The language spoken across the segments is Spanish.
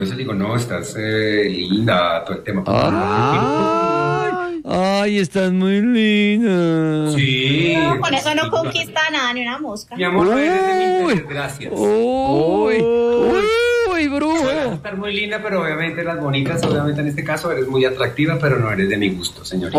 Entonces digo, no, estás linda, todo el tema. Ay, estás muy linda. Sí. No, con eso no conquista nada, ni una mosca. Mi amor, no eres de mi interés, gracias. Uy, brujo. Puedes estar muy linda, pero obviamente las bonitas, obviamente en este caso eres muy atractiva, pero no eres de mi gusto, señorita.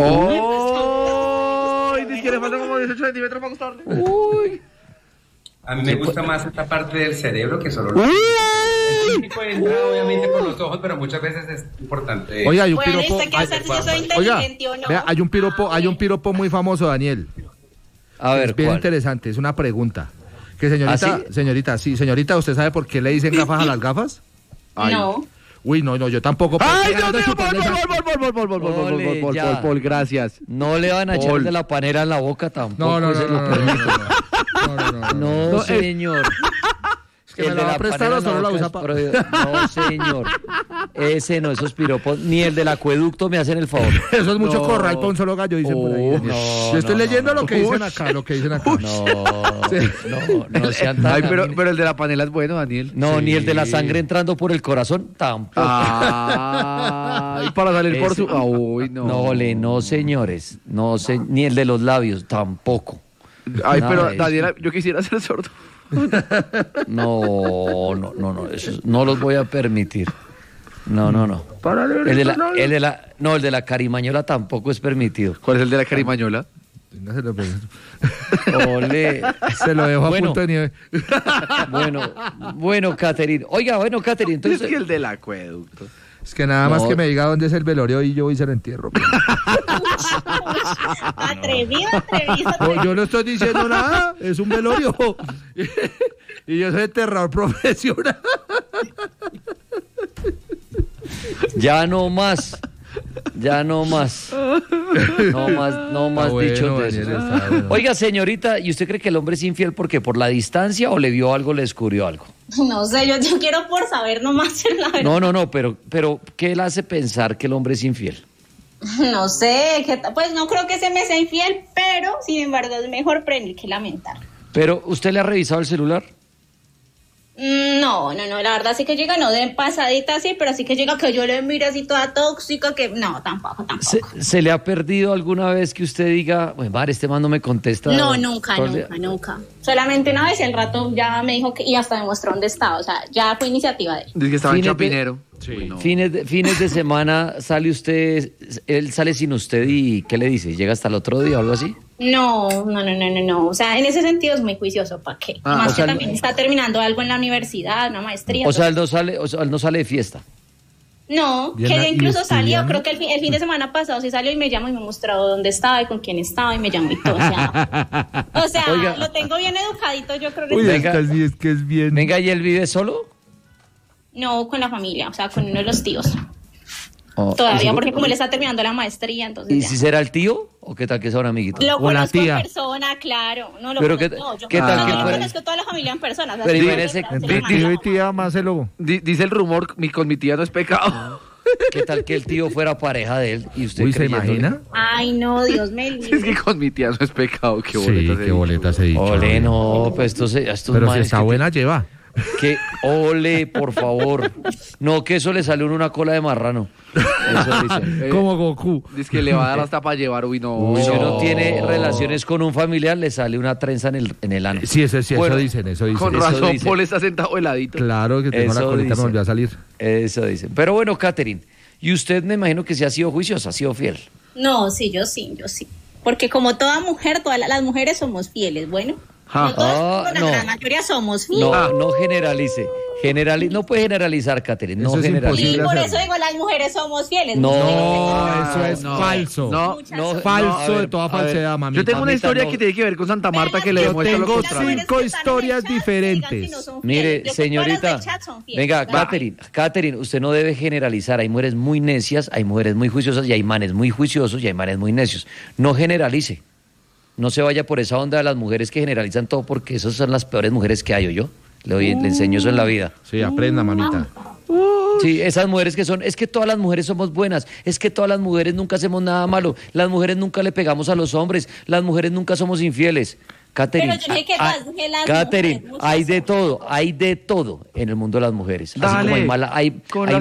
¡Ay! Ni siquiera falta como 18 centímetros para gustarle. Uy. A mí me gusta más esta parte del cerebro que solo lo físico entra obviamente por los ojos, pero muchas veces es importante. Oiga, hay un Bueno, piropo. ¿usted qué hacer si yo soy Oiga, inteligente o no? vea, hay un piropo muy famoso, Daniel. A ver, Es bien ¿cuál? interesante, es una pregunta. Que señorita, ¿Ah, sí? señorita, ¿usted sabe por qué le dicen gafas a las gafas? Ay. No. Uy, no, yo tampoco. ¡Ay, Dios mío! Paul, gracias. No le van a echar Paul. de la panera en la boca tampoco. No, se lo permito. no. No, señor. Es que me la va a prestar o solo la usa para. No, señor. Ese no, esos piropos. Ni el del acueducto me hacen el favor. Eso es mucho corral para un solo gallo, dicen por ahí. Yo estoy leyendo lo que dicen acá, No, sean tan. Ay, pero el de la panela es bueno, Daniel. No, Sí. ni el de la sangre entrando por el corazón tampoco. Ay, para salir por su. Uy, no. No, señores. Ni el de los labios tampoco. Ay, Nada pero de eso. Daniela, yo quisiera ser sordo. No, eso no los voy a permitir. No. Para leer El de la carimañola tampoco es permitido. ¿Cuál es el de la carimañola? Ole. Se lo dejo a Bueno. punto de nieve. Bueno, Catherine. Oiga, Catherine, Es entonces. que el del acueducto. Es que nada más No. que me diga dónde es el velorio y yo voy y se lo entierro. Atrevido. No, yo no estoy diciendo nada, es un velorio. Y yo soy enterrador profesional. Ya no más. No más Está bueno, dichos de Daniel, eso. está bueno. Oiga, señorita, ¿y usted cree que el hombre es infiel porque por la distancia o le vio algo, le descubrió algo? No sé, yo quiero por saber nomás la verdad. No, pero ¿qué le hace pensar que el hombre es infiel? No sé, pues no creo que se me sea infiel, pero sin embargo es mejor prevenir que lamentar. Pero, ¿usted le ha revisado el celular? No, la verdad sí que llega, no de pasadita así, pero sí que llega que yo le mire así toda tóxica, que no, tampoco. ¿Se le ha perdido alguna vez que usted diga, bueno, vale, este man no me contesta? No, nunca. Solamente una vez y al rato ya me dijo que, y hasta me mostró dónde estaba, o sea, ya fue iniciativa de él. Dice que estaba en Fines de- Chapinero. Sí. Uy, no. Fines de semana sale usted, él sale sin usted y ¿qué le dice? ¿Llega hasta el otro día o algo así? No, o sea, en ese sentido es muy juicioso, ¿para qué? Ah, Más o sea, que también está terminando algo en la universidad, una maestría. O sea, él no sale de fiesta. No, Bien, que ¿y incluso salió, estudiando? creo que el fin de semana pasado sí salió y me llamó y me mostró dónde estaba y con quién estaba y me llamó y todo. O sea, Oiga. lo tengo bien educadito, yo creo que Uy, sí. Venga. es que es bien. Venga, ¿y él vive solo? No, con la familia, o sea, con uno de los tíos. Oh, Todavía, ¿y porque como él está terminando la maestría, entonces ¿Y ya. si será el tío o qué tal que sea un amiguito? Lo O la conozco tía. en persona, claro. No lo Pero conozco. ¿qué tal no, que yo fuera- conozco toda la familia en persona. o sea, Pero sí, imagínese- sí, Entre sí, tío y sí, tía, más el lobo. Dice el rumor, con mi tía no es pecado. ¿Qué tal que el tío fuera pareja de él y usted Uy, ¿se creyéndole? imagina? Ay, no, Dios me Es libre. que con mi tía no es pecado. Qué Sí, boleta se qué boleta se dicho. Ole, no, pues estos Pero si manes está que- buena, lleva. Que ole, por favor. No, que eso le salió en una cola de marrano. Eso dicen. Como Goku. Dice que le va a dar hasta para llevar. Uy, no. Si uno tiene relaciones con un familiar, le sale una trenza en el ano. Sí, eso Bueno, dicen, eso dicen. Con eso razón, dice. Paul está sentado heladito. Claro que tengo la Eso colita, me dicen. volvió a salir. Eso dicen. Pero bueno, Catherine, y usted me imagino que sí ha sido juiciosa, ha sido fiel. No, sí, yo sí. Porque como toda mujer, todas las mujeres somos fieles, bueno. Ah. No todas, pero no. la gran mayoría somos fieles. No generalice. No puede generalizar, Catherine. No Eso es generalice. Y imposible por hacerlo. eso digo, las mujeres somos fieles. No, No, eso es no, falso. no, Muchas no, son. Falso a ver, de toda a ver. falsedad, mami. Yo tengo una Mamita, historia no. que tiene que ver con Santa Marta que le Yo demuestra lo tengo contrario. cinco historias diferentes. Mire, señorita, venga, Catherine, usted no debe generalizar. Hay mujeres muy necias, hay mujeres muy juiciosas y hay manes muy juiciosos y hay manes muy necios. No generalice. No se vaya por esa onda de las mujeres que generalizan todo porque esas son las peores mujeres que hay, yo. Le enseño eso en la vida. Sí, aprenda, mamita. Sí, esas mujeres que son, es que todas las mujeres somos buenas, es que todas las mujeres nunca hacemos nada malo, las mujeres nunca le pegamos a los hombres, las mujeres nunca somos infieles. Catherine, Pero yo dije que todas, dije las Catherine, mujeres, hay de todo en el mundo de las mujeres. Así como hay Dale, mala, hay, con hay